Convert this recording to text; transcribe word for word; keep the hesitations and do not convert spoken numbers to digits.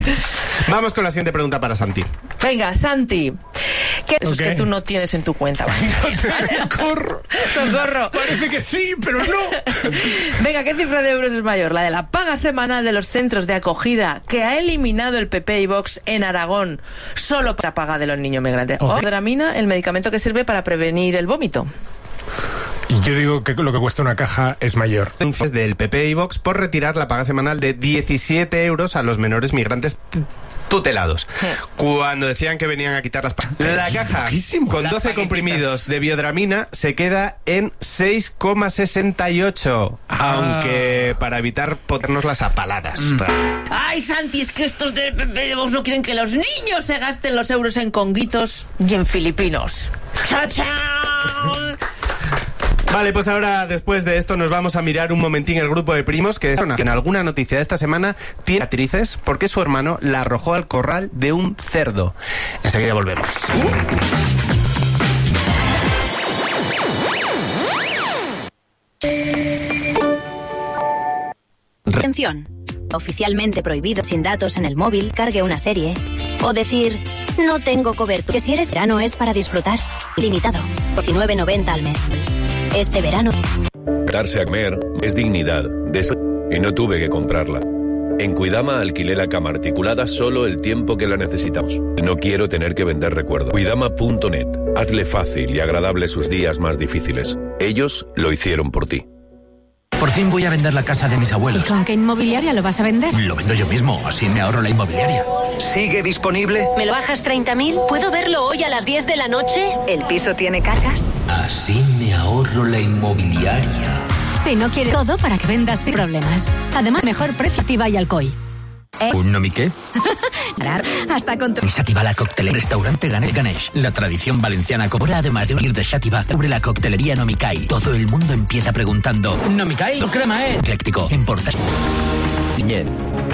Vamos con la siguiente pregunta para Santi. Venga, Santi. ¿Qué es Okay. que tú no tienes en tu cuenta? ¡Socorro! ¡Socorro! Parece que sí, pero no. Venga, ¿qué cifra de euros es mayor? ¿La de la paga semanal de los centros de acogida que ha eliminado el P P y Vox en Aragón solo para la paga de los niños migrantes? Okay. O Dramina, el medicamento que sirve para prevenir el vómito. Yo digo que lo que cuesta una caja es mayor. Del P P y Vox por retirar la paga semanal de diecisiete euros a los menores migrantes tutelados. Cuando decían que venían a quitar las pagas. La caja con doce comprimidos de biodramina se queda en seis coma sesenta y ocho. Ah. Aunque para evitar ponernos las apaladas. Mm. Ay, Santi, es que estos de P P y Vox no quieren que los niños se gasten los euros en conguitos y en filipinos. ¡Chao, chao! Vale, pues ahora, después de esto, nos vamos a mirar un momentín el grupo de primos que en alguna noticia de esta semana tiene cicatrices porque su hermano la arrojó al corral de un cerdo. Enseguida volvemos. Atención. Oficialmente prohibido sin datos en el móvil, cargue una serie. O decir, no tengo cobertura. Que si eres verano es para disfrutar. Limitado. diecinueve noventa al mes. Este verano. Darse a comer es dignidad. De eso, y no tuve que comprarla. En Cuidama alquilé la cama articulada solo el tiempo que la necesitamos. No quiero tener que vender recuerdos. Cuidama punto net. Hazle fácil y agradable sus días más difíciles. Ellos lo hicieron por ti. Por fin voy a vender la casa de mis abuelos. ¿Y con qué inmobiliaria lo vas a vender? Lo vendo yo mismo, así me ahorro la inmobiliaria. ¿Sigue disponible? ¿Me lo bajas treinta mil? ¿Puedo verlo hoy a las diez de la noche? ¿El piso tiene cargas? Así me ahorro la inmobiliaria. Si no quiere todo para que vendas sin problemas. Además, mejor precio activa y Alcoy. ¿Eh? ¿Un nomi qué? Hasta con tu... Iniciativa la coctelería restaurante Ganesh Ganesh. La tradición valenciana cobra además de unir de Xàtiva sobre la coctelería Nomikai. Todo el mundo empieza preguntando ¿Nomikai? Tu crema, eh. Ecléctico. Importa. Piñer.